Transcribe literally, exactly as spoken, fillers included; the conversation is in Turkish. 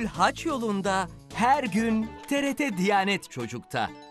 Haç Yolunda her gün T R T Diyanet Çocuk'ta.